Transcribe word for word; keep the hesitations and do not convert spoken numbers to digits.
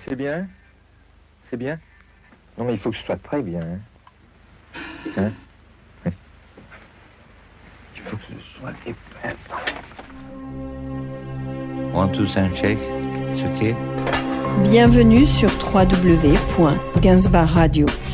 C'est bien? C'est bien? Non, mais il faut que je sois très bien. Hein? Hein? Oui. Il faut que je sois épais. One, two, and shake. It's okay. Bienvenue sur w w w point gainsbourg radio